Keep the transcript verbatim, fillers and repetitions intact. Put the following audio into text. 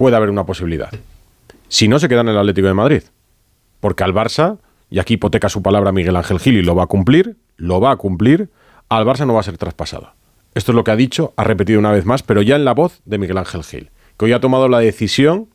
puede haber una posibilidad. Si no, se queda en el Atlético de Madrid. Porque al Barça, y aquí hipoteca su palabra Miguel Ángel Gil y lo va a cumplir, lo va a cumplir, al Barça no va a ser traspasado. Esto es lo que ha dicho, ha repetido una vez más, pero ya en la voz de Miguel Ángel Gil, que hoy ha tomado la decisión